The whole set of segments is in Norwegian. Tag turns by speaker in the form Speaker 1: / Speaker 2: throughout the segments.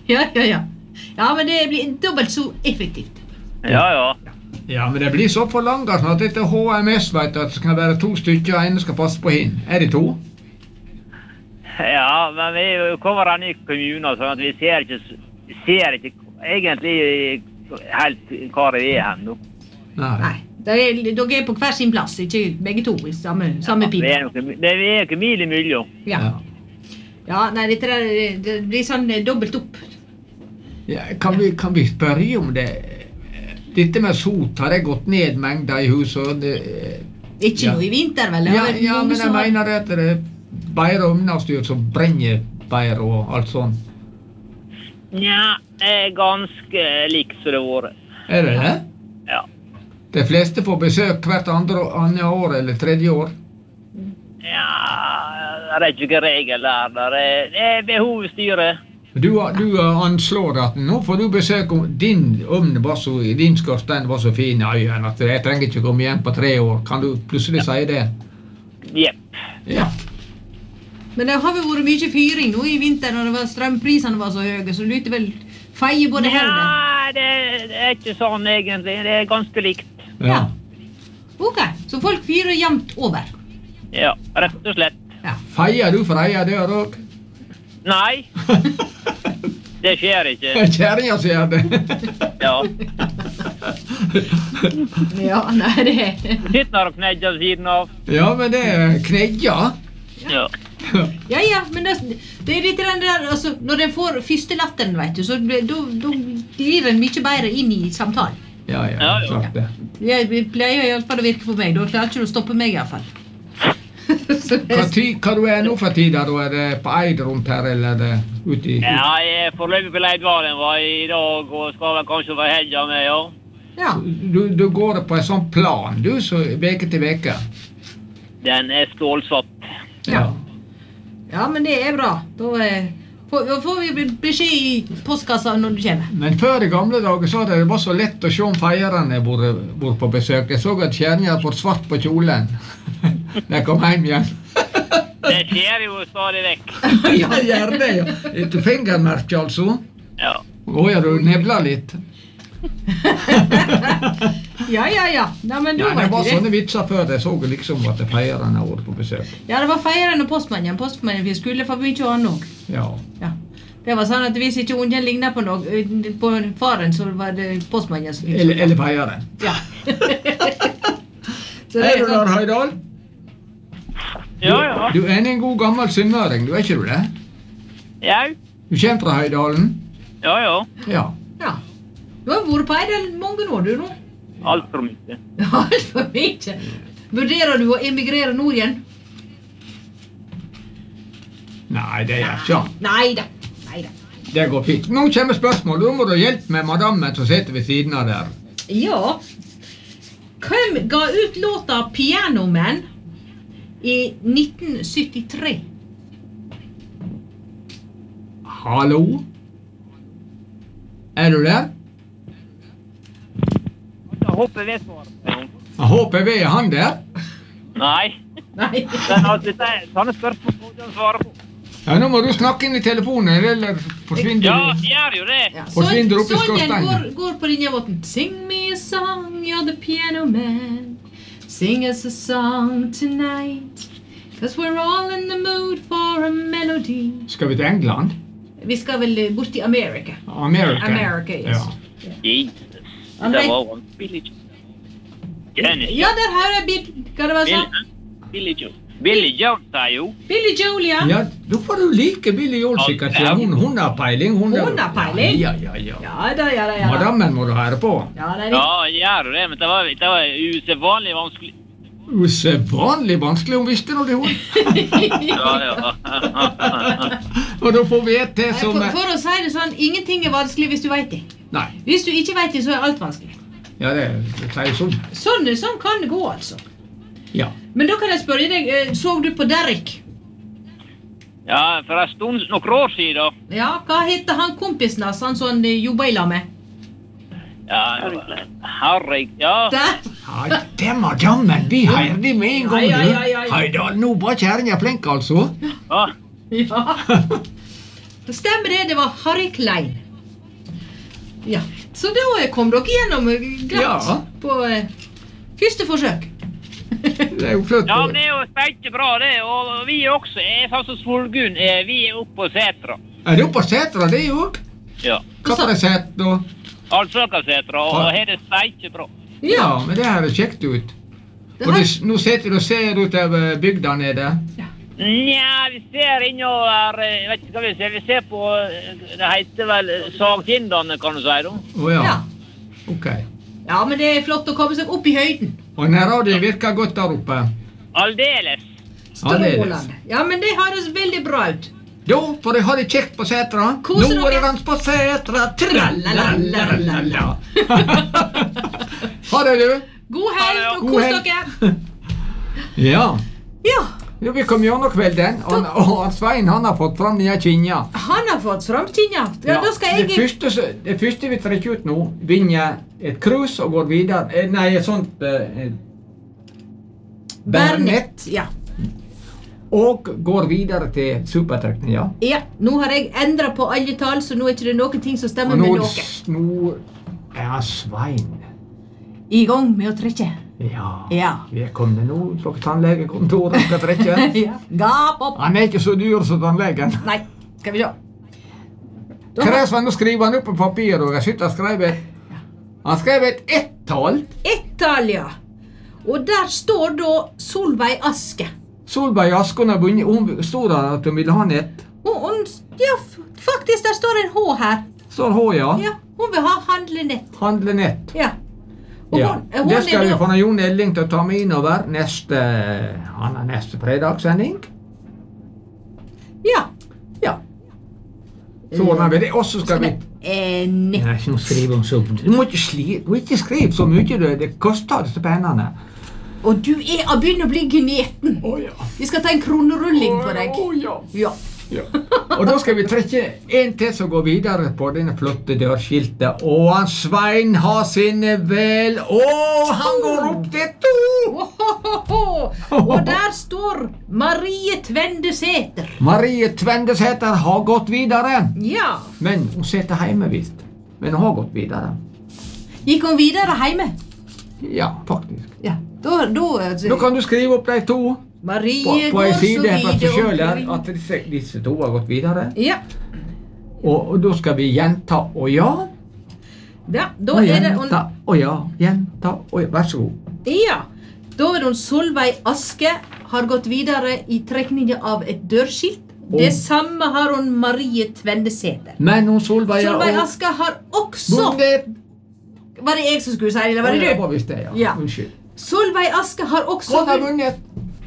Speaker 1: Ja, men det blir dobbelt så effektivt.
Speaker 2: Ja.
Speaker 3: Ja, men det blir så for langt at dette HMS vet at det skal være 2 stykker, og en skal passe på henne. Det 2?
Speaker 2: Ja, men vi kommer en ny kommune, sånn at vi ser ikke egentlig helt hva det hen nå.
Speaker 1: Nei, dere på hver sin plass, ikke begge to i samme pipe.
Speaker 2: Det er ikke mil imellom.
Speaker 1: Ja, nei, det blir sånn dobbelt opp.
Speaker 3: Ja, kan vi spørre om det? Dette med sot, har det gått ned mengder i huset?
Speaker 1: Ikke noe i vinter, vel?
Speaker 3: Ja, men jeg mener at det er bedre ovnavstyr som brenner bedre og alt sånt.
Speaker 2: Ja, det er ganske likt som det har vært.
Speaker 3: Er det det?
Speaker 2: Ja.
Speaker 3: De fleste får besøk hvert andre år eller tredje år?
Speaker 2: Ja, det er ikke regel der. Det er behovsstyret.
Speaker 3: Du anslår at nå får du besøk om din ovn din skorstein var så fin i øyen at jeg trenger ikke komme hjem på 3 år. Kan du plutselig si det?
Speaker 2: Jepp.
Speaker 3: Ja.
Speaker 1: Men det har vel vært mye fyring nå i vinter når strømprisene var så høye, så du lytte vel feie både her og der?
Speaker 2: Nei, det er ikke sånn egentlig. Det er ganske likt.
Speaker 1: Ja. Ok, så folk fyrer jevnt over?
Speaker 2: Ja, rett og slett.
Speaker 1: Ja.
Speaker 3: Feier du for eier dør også?
Speaker 2: Nei. Det skjer ikke.
Speaker 3: Kjæringa sier det.
Speaker 2: Ja.
Speaker 1: Ja, nei, det
Speaker 2: Sitter og knedger siden av.
Speaker 3: Ja, men det er knedja.
Speaker 2: Ja.
Speaker 1: Ja, men det er litt der, altså, når den får første latteren, vet du, så da glir den mye bedre inn i samtalen.
Speaker 3: Ja, klart det.
Speaker 1: Jeg pleier i alle fall å virke på meg, da klarer ikke du å stoppe meg i alle fall.
Speaker 3: Hva du er nå for tida? Er det på Eid rundt her, eller er det ute i...
Speaker 2: Ja, jeg er forløpig på Leidvalen var i dag, og skal vel kanskje være helga med, ja.
Speaker 1: Ja.
Speaker 3: Du går på en sånn plan, du, så veke til veke?
Speaker 2: Den er stålsatt.
Speaker 1: Ja, men det er bra. Da får vi beskjed i postkassa når du kommer.
Speaker 3: Men før i gamle dager så det var så lett å se om feierne bor på besøk. Jeg så at kjæringen fått svart på kjolen. Jeg kom hjem igjen.
Speaker 2: Det skjer jo stadig vekk.
Speaker 3: Ja, gjør det, ja. Et fingermerke, altså.
Speaker 2: Ja.
Speaker 3: Ja, du nebler litt.
Speaker 1: Ja. Ja, men
Speaker 3: det var sånne vitser før. Jeg så liksom at feierne har vært på besøk.
Speaker 1: Ja, det var feieren og postmannen. Postmannen vi skulle få mye annet også.
Speaker 3: Ja.
Speaker 1: Det var sånn at hvis ikke ungen lignet på faren, så var det postmannen som fikk.
Speaker 3: Eller feieren.
Speaker 1: Ja.
Speaker 3: Er du der, Høydal?
Speaker 2: Ja.
Speaker 3: Du er en god gammel sunnmøring, du er ikke du det?
Speaker 2: Ja.
Speaker 3: Du kommer fra Høydalen?
Speaker 2: Ja.
Speaker 3: Ja.
Speaker 1: Du har vært på Eidal mange år, du nå?
Speaker 2: Alt for mye.
Speaker 1: Alt for mye? Vurderer du å emigrere nord igjen?
Speaker 3: Nei, det gjør ikke.
Speaker 1: Neida.
Speaker 3: Det går fint. Nå kommer spørsmål. Da må du hjelpe med madammen som sitter ved siden av der.
Speaker 1: Ja. Hvem ga ut låta Piano Man i 1973?
Speaker 3: Hallo? Er du der? HPV, er han der?
Speaker 2: Nei. Sånne spørsmål må du svare på.
Speaker 3: Ja, nå må du snakke inn i telefonen, eller forsvinner du?
Speaker 2: Ja, gjør jo det.
Speaker 3: Forsvinner opp i skorsteinen.
Speaker 1: Sonjen går på denne måten. Sing me a song, you're the piano man. Sing us a song tonight. 'Cause we're all in the mood for a melody.
Speaker 3: Skal vi til England?
Speaker 1: Vi skal vel bort til Amerika. Amerika, yes.
Speaker 2: Jesus. Det var en Billy Joe.
Speaker 1: Ja, der har jeg hva det var sånn?
Speaker 2: Billy Joe, sa jo.
Speaker 1: Billy Joel, ja.
Speaker 3: Ja, da får du like Billy Joel sikkert. Hun har peiling. Hun
Speaker 1: har peiling?
Speaker 3: Ja.
Speaker 1: Ja da.
Speaker 3: Madammen må du høre på.
Speaker 1: Ja,
Speaker 2: gjør du det, men det var usedvanlig vanskelig.
Speaker 3: Usedvanlig vanskelig, hun visste når det hun.
Speaker 2: Ja.
Speaker 3: Og da får vi et til som...
Speaker 1: For å si det sånn, ingenting er vanskelig hvis du vet det.
Speaker 3: Nei.
Speaker 1: Hvis du ikke vet det, så er alt vanskelig.
Speaker 3: Ja, det sier sånn.
Speaker 1: Sånn kan det gå, altså.
Speaker 3: Ja.
Speaker 1: Men da kan jeg spørre deg, så du på Derek?
Speaker 2: Ja, for en stund, noen år siden.
Speaker 1: Ja, hva heter han kompisen hans, han som jobber i lag med?
Speaker 2: Ja, Harry, ja.
Speaker 3: Ja, det er madammen, vi heier de med en gang, du.
Speaker 1: Ja.
Speaker 3: Høydal, nå var kjæringen flink, altså.
Speaker 2: Ja.
Speaker 1: Det stemmer det var Harry Klein. Ja, så da kom dere gjennom glatt
Speaker 3: Ja.
Speaker 1: på første forsøk.
Speaker 3: Det er jo flott.
Speaker 2: Ja, men det er jo spilte bra det, og vi også, faktisk Solgunn, vi oppe på Setra.
Speaker 3: Er du på Setra, det jo?
Speaker 2: Ja.
Speaker 3: Hva for det Setra?
Speaker 2: Alsøkasetra, og her er spilte bra.
Speaker 3: Ja, men det her kjekt ut.
Speaker 1: Det
Speaker 3: Og
Speaker 1: har-
Speaker 3: det, nå sitter du og ser ut over bygda nede.
Speaker 2: Nja, vi ser innover, jeg vet ikke hva vi ser, vi ser på, det heter vel Sagtindane, kan du si da.
Speaker 3: Åja,
Speaker 1: Ja.
Speaker 3: ok.
Speaker 1: Ja, men det er flott å komme seg opp i høyden.
Speaker 3: Og den radioen virker godt der oppe.
Speaker 2: Aldeles.
Speaker 1: Strålende. Ja, men det høres veldig bra ut.
Speaker 3: Da får jeg ha det kjekt på Setra.
Speaker 1: Koser
Speaker 3: Nå er det
Speaker 1: dere.
Speaker 3: dans på Setra. Tralalalala. Ha det, du.
Speaker 1: God helg, og
Speaker 3: God
Speaker 1: kos
Speaker 3: helg.
Speaker 1: dere.
Speaker 3: Ja.
Speaker 1: Ja,
Speaker 3: Ja, vi kom gjennom kvelden, og Svein han har fått fram nye kinja.
Speaker 1: han har fått framkinja. Ja, da skal jeg...
Speaker 3: Det første vi trekker ut nå, vinner et krus og går videre. Nei, et sånt bærnett.
Speaker 1: Ja.
Speaker 3: Og går videre til supertrekninga.
Speaker 1: Ja, nå har jeg endret på alle tall, så nå er ikke det noen ting som
Speaker 3: Og
Speaker 1: stemmer med
Speaker 3: nå,
Speaker 1: noe.
Speaker 3: nå er Svein.
Speaker 1: I gang med å trekke.
Speaker 3: Ja.
Speaker 1: Ja.
Speaker 3: Vi er kommet nå på tannlegekontoret og skal trekke.
Speaker 1: Ja. Gap opp.
Speaker 3: Han er ikke så dyr som tannlegen.
Speaker 1: Nei, skal vi se. Da
Speaker 3: Hva er
Speaker 1: har
Speaker 3: det som nå skriver han opp på papir, og jeg synes han skrev et ett-tall.
Speaker 1: ett tall, ja. Og der står da Solveig Aske.
Speaker 3: Solveig Askon har vunnet, hun stod der at hun ville ha nett.
Speaker 1: Ja, faktisk, der står en H her.
Speaker 3: Står H, ja.
Speaker 1: Ja, hun vil ha handlenett.
Speaker 3: Handle nett.
Speaker 1: Ja. Og
Speaker 3: Ja.
Speaker 1: hun
Speaker 3: Det skal
Speaker 1: er
Speaker 3: vi
Speaker 1: da...
Speaker 3: få Jon Elling til å ta med innover neste fredagssending.
Speaker 1: Ja.
Speaker 3: Ja. Så ordner vi det, og så skal vi...
Speaker 1: Nett.
Speaker 3: Nei, ikke noe skrive om så... Du må ikke skrive så mye, det koster disse pennene.
Speaker 1: Og du er å begynne å bli gneten.
Speaker 3: Åja.
Speaker 1: Vi skal ta en kronerulling på deg.
Speaker 3: Åja.
Speaker 1: Ja.
Speaker 3: Ja. Og da skal vi trekke en til som går videre på denne flotte dørskiltet. Og han Svein har sine vel. Han går opp til 2!
Speaker 1: Ohohoho. Og der står Marie Tvendesæter.
Speaker 3: Marie Tvendesæter har gått videre.
Speaker 1: Ja.
Speaker 3: Men hun sitter hjemme visst. Men hun har gått videre.
Speaker 1: Gikk hun videre hjemme?
Speaker 3: Ja, faktisk.
Speaker 1: Ja.
Speaker 3: Nå kan du skrive opp de to
Speaker 1: Marie
Speaker 3: på en
Speaker 1: går
Speaker 3: side
Speaker 1: så
Speaker 3: for seg selv her,
Speaker 1: videre.
Speaker 3: at disse to har gått videre.
Speaker 1: Ja.
Speaker 3: Og da skal vi gjenta og ja.
Speaker 1: Ja, da
Speaker 3: Og
Speaker 1: er det
Speaker 3: gjenta og ja. Gjenta og ja. Vær så god.
Speaker 1: Ja. Da er det Solveig Aske har gått videre i trekningen av et dørskilt. Det samme har hun Marie Tvendesæter.
Speaker 3: Men hun Solveig
Speaker 1: Solveig Aske har også...
Speaker 3: vunnet.
Speaker 1: Var det jeg som skulle si det, eller var det
Speaker 3: Ja,
Speaker 1: du?
Speaker 3: var visst det, ja.
Speaker 1: Ja.
Speaker 3: Unnskyld.
Speaker 1: Solveig Aske har også...
Speaker 3: Hun har vunnet.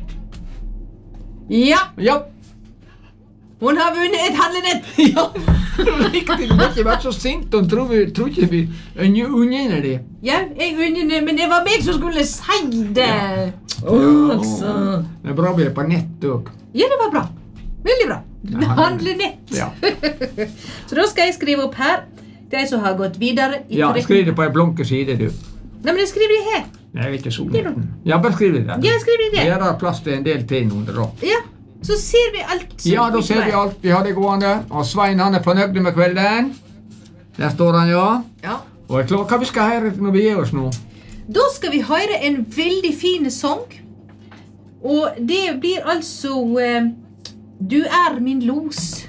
Speaker 1: Ja,
Speaker 3: Ja.
Speaker 1: hun har vunnet et handlenett.
Speaker 3: Ja. Riktig. Du må ikke være så sint. Hun tror ikke vi unner det.
Speaker 1: Ja, jeg unner, men det var meg som skulle si det. Altså.
Speaker 3: Det er bra vi er på nett også.
Speaker 1: Ja, det var bra. Veldig bra.
Speaker 3: Ja,
Speaker 1: Handlenett.
Speaker 3: Ja.
Speaker 1: Så da skal jeg skrive opp her. De som har gått videre i
Speaker 3: Ja, skriv det på en blanke side, du.
Speaker 1: Nei, men jeg skriver det her.
Speaker 3: Nei, jeg vet ikke så
Speaker 1: Det er
Speaker 3: mye. Ja, bare skriv det der.
Speaker 1: Ja, jeg skriver det der.
Speaker 3: Her er plass til en del til noen da.
Speaker 1: Ja, så ser vi alt. som
Speaker 3: Ja, da ser vi alt. Vi har det gående. Og Svein han er fornøyd med kvelden. Der står han, ja.
Speaker 1: Ja.
Speaker 3: Og jeg klarer hva vi skal høre når vi gir oss nå.
Speaker 1: Da skal vi høre en veldig fin sang. Og det blir altså Du er min los.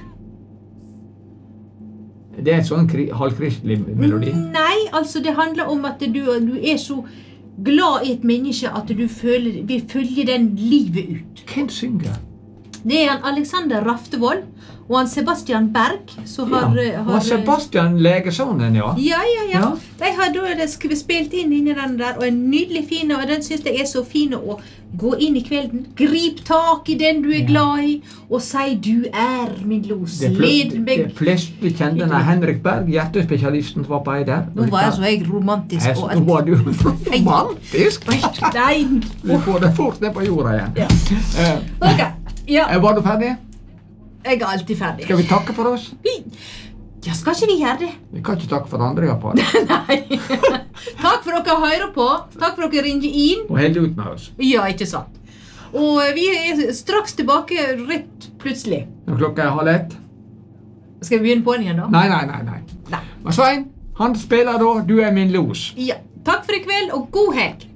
Speaker 3: Det er en sånn halvkristelig melodi.
Speaker 1: Nei, altså det handler om at du er så glad i et menneske at du vil følge den livet ut.
Speaker 3: Hvem synger?
Speaker 1: Det er han Alexander Raftevold og han Sebastian Berg som har...
Speaker 3: Og Sebastian Legesonen, ja.
Speaker 1: Ja.
Speaker 3: Ja.
Speaker 1: De har da spilt inn inni den der, og en nydelig fin, og den synes jeg er så fin å gå inn i kvelden, grip tak i den du er glad i, og si du er min los, led meg.
Speaker 3: De fleste kjente denne Henrik Berg, hjertespesialisten som var på ei der.
Speaker 1: Nå var jeg så romantisk og
Speaker 3: Nå var du romantisk.
Speaker 1: Nei.
Speaker 3: Vi får det fort ned på jorda igjen.
Speaker 1: Ja. Ok, ja,
Speaker 3: Var du ferdig?
Speaker 1: jeg er alltid ferdig.
Speaker 3: Skal vi takke for oss?
Speaker 1: Ja, skal ikke vi gjøre det?
Speaker 3: Vi kan ikke takke for andre, i hvert fall.
Speaker 1: Nei. Takk for dere hører på. Takk for dere ringer inn.
Speaker 3: Og held ut med oss.
Speaker 1: Ja, ikke sant. Og vi er straks tilbake rett plutselig.
Speaker 3: Når klokka er 12:30.
Speaker 1: Skal vi begynne på den igjen da?
Speaker 3: Nei. Men Svein, han spiller da, du er min los.
Speaker 1: Ja. Takk for i kveld, og god helg!